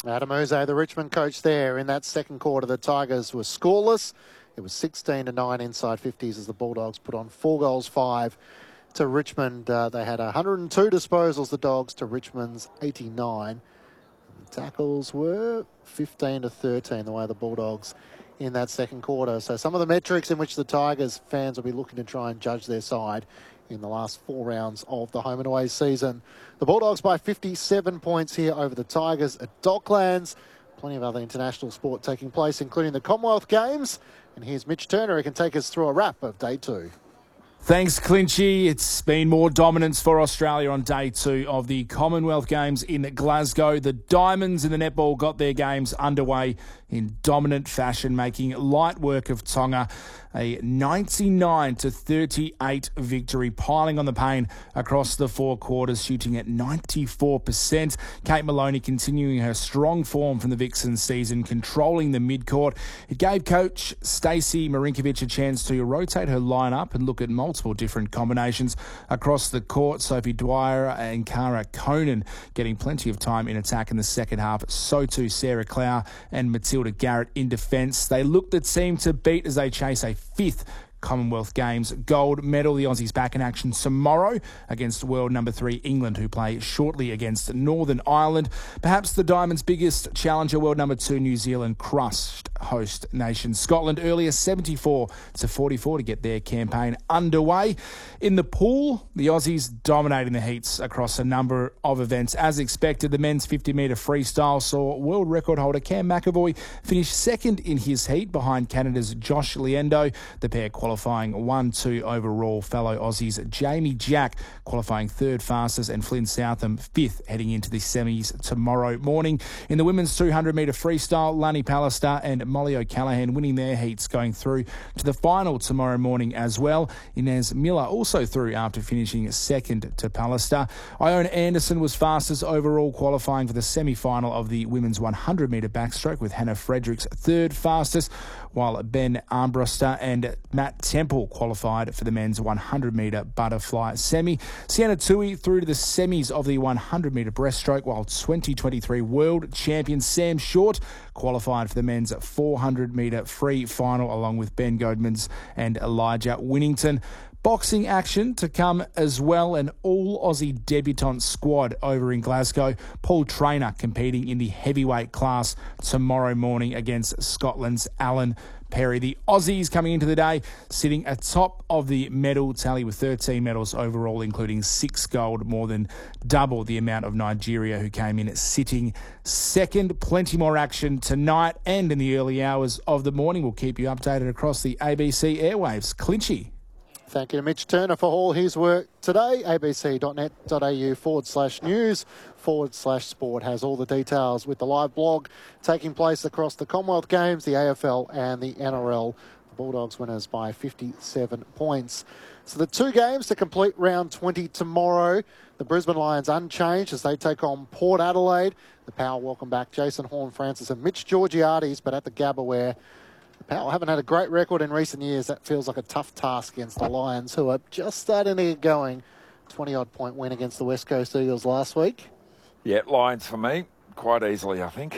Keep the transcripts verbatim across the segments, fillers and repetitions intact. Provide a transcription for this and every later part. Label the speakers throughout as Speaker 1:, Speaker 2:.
Speaker 1: Adam Uze, the Richmond coach there. In that second quarter, the Tigers were scoreless. It was sixteen to nine inside fifties as the Bulldogs put on four goals, five to Richmond. Uh, they had one hundred two disposals, the Dogs, to Richmond's eighty-nine. The tackles were fifteen to thirteen, the way the Bulldogs in that second quarter. So some of the metrics in which the Tigers fans will be looking to try and judge their side in the last four rounds of the home and away season. The Bulldogs by fifty-seven points here over the Tigers at Docklands. Plenty of other international sport taking place, including the Commonwealth Games. And here's Mitch Turner, who can take us through a wrap of day two.
Speaker 2: Thanks, Clinchy. It's been more dominance for Australia on day two of the Commonwealth Games in Glasgow. The Diamonds in the netball got their games underway in dominant fashion, making light work of Tonga. A ninety-nine to thirty-eight victory, piling on the pain across the four quarters, shooting at ninety-four percent. Kate Maloney continuing her strong form from the Vixens season, controlling the midcourt. It gave coach Stacey Marinkovic a chance to rotate her lineup and look at multiple different combinations across the court. Sophie Dwyer and Cara Conan getting plenty of time in attack in the second half. So too Sarah Clow and Matilda Garrett in defence. They looked the team to beat as they chase a fifth Commonwealth Games gold medal. The Aussies back in action tomorrow against world number three England, who play shortly against Northern Ireland. Perhaps the Diamonds' biggest challenger, world number two New Zealand, crushed host nation Scotland earlier, seventy-four to forty-four to get their campaign underway. In the pool, the Aussies dominating the heats across a number of events. As expected, the men's fifty metre freestyle saw world record holder Cam McAvoy finish second in his heat behind Canada's Josh Liendo. The pair qualifying one two overall. Fellow Aussies Jamie Jack qualifying third fastest and Flynn Southam fifth heading into the semis tomorrow morning. In the women's two hundred metre freestyle, Lani Pallister and Molly O'Callaghan winning their heats, going through to the final tomorrow morning as well. Inez Miller also through after finishing second to Pallister. Ione Anderson was fastest overall, qualifying for the semi-final of the women's one hundred metre backstroke with Hannah Fredericks third fastest, while Ben Armbruster and Matt Temple qualified for the men's one hundred metre butterfly semi. Sienna Tui through to the semis of the one hundred metre breaststroke, while twenty twenty-three world champion Sam Short qualified for the men's four hundred metre free final along with Ben Godmans and Elijah Winnington. Boxing action to come as well, an all-Aussie debutante squad over in Glasgow. Paul Traynor competing in the heavyweight class tomorrow morning against Scotland's Alan Perry. The Aussies coming into the day sitting atop of the medal tally with thirteen medals overall, including six gold, more than double the amount of Nigeria, who came in sitting second. Plenty more action tonight and in the early hours of the morning. We'll keep you updated across the A B C airwaves. Clinchy.
Speaker 1: Thank you to Mitch Turner for all his work today. abc.net.au forward slash news forward slash sport has all the details with the live blog taking place across the Commonwealth Games, the A F L and the N R L. The Bulldogs winners by fifty-seven points. So the two games to complete round twenty tomorrow. The Brisbane Lions unchanged as they take on Port Adelaide. The Power welcome back Jason Horne-Francis and Mitch Georgiades, but at the Gabba where the Power haven't had a great record in recent years. That feels like a tough task against the Lions, who are just starting to get going. twenty-odd point win against the West Coast Eagles last week.
Speaker 3: Yeah, Lions for me, quite easily, I think.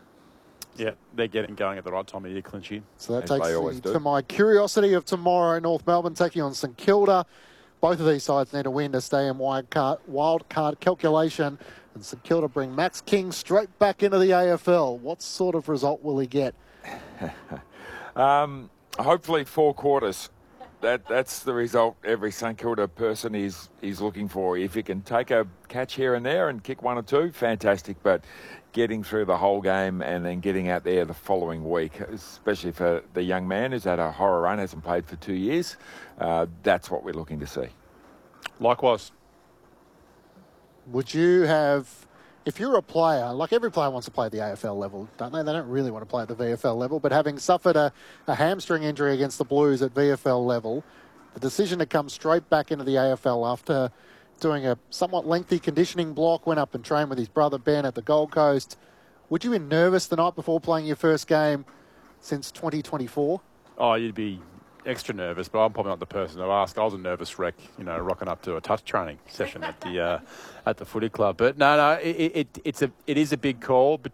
Speaker 4: Yeah, they're getting going at the right time of year, Clinchy.
Speaker 1: So that
Speaker 3: As
Speaker 1: takes
Speaker 3: they always
Speaker 1: me
Speaker 3: do.
Speaker 1: to my curiosity of tomorrow. North Melbourne taking on St Kilda. Both of these sides need a win to stay in wild card, wild card calculation. And St Kilda bring Max King straight back into the A F L. What sort of result will he get?
Speaker 3: Um, hopefully four quarters. That that's the result every St Kilda person is is looking for. If you can take a catch here and there and kick one or two, fantastic. But getting through the whole game and then getting out there the following week, especially for the young man who's had a horror run, hasn't played for two years, uh, that's what we're looking to see.
Speaker 4: Likewise.
Speaker 1: Would you have, if you're a player, like every player wants to play at the A F L level, don't they? They don't really want to play at the V F L level, but having suffered a, a hamstring injury against the Blues at V F L level, the decision to come straight back into the A F L after doing a somewhat lengthy conditioning block, went up and trained with his brother Ben at the Gold Coast. Would you be nervous the night before playing your first game since twenty twenty-four?
Speaker 4: Oh, you'd be extra nervous, but I'm probably not the person to ask. I was a nervous wreck, you know, rocking up to a touch training session at the uh, at the footy club. But no, no, it, it it's a it is a big call. But